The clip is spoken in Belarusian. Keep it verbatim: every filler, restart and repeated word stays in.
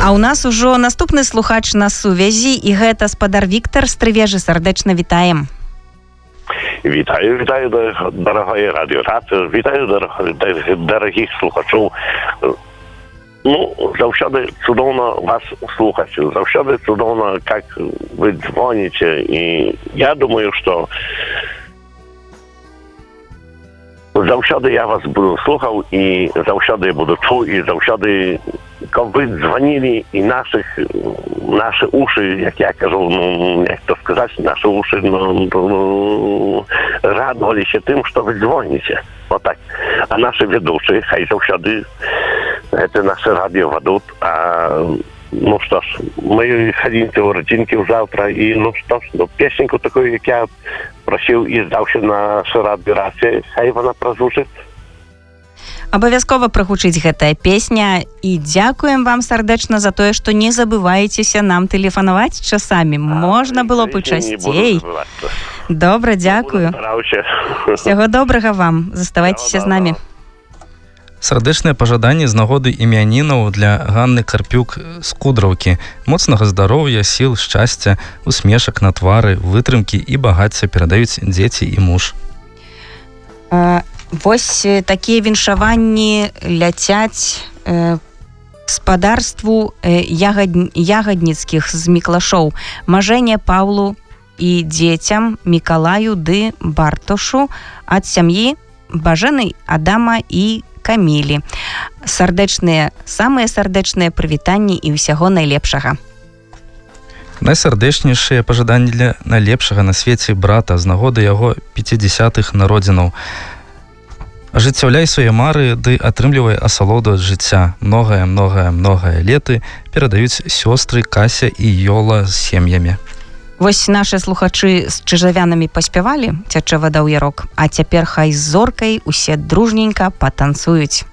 А ў нас ужо наступны слухач на сувязі, і гэта спадар Віктор з Трывежы. Сардэчна вітаем. Вітаю, вітаю, дорогое радіорацію, вітаю, дорогих слухачів. Ну, заўсёды цудоўна вас слухаць, заўсёды цудоўна, как вы звоните, і я думаю, что заўсёды я вас буду слухаў, і заўсёды буду чуў, і заўсёды, каб вы звонили, і наших, наши уши, як я кажу, ну, як то сказать, наши уши, ну, ну, радовались тым, что вы звоните. Вот так. А наши ведущие, хай заўсёды это наше радио ведут. А, ну что ж, мы ходимте у родинки завтра, и ну что ж, ну, песенку такую, як я просил и здаўся на радиорации, хай вона прозвучит. Абавязкова прагучыць гэтая песня, і дзякуем вам сардэчна за тое, што не забываецеся нам тэлефанаваць часамі. Можна было б часцей. Добра, дзякую. Усяго добрага вам. Заставайцеся з намі. Сардэчныя пажаданні з нагоды імянінаў для Ганны Карпюк з Кудраўкі. Моцнага здароўя, сіл, шчасця, усмешак на твары, вытрымкі і багацця перадаюць дзеці і муж. А, вось такія віншаванні ляцяць э, спадарству э, ягад... ягадніцкіх з Міклашоў. Мажэнне Паўлу і дзецям Мікалаю ды Бартошу ад сям'і Бажэны, Адама і Камілі. Сардэчныя, самыя сардэчныя прывітанні і ўсяго найлепшага. Найсардэчнейшыя пажаданні для найлепшага на свеце брата з нагоды яго пяцідзясятых народзінаў. Ажыццяўляй свае мары ды атрымлівай асалоду ад жыцця. Многае, многае, многае леты перадаюць сёстры Кася і Йола з сем'ямі. Вось нашы слухачы з чыжавянамі паспявалі «Цячэ вада ў ярок», а цяпер хай з зоркай усе дружненька патанцуюць.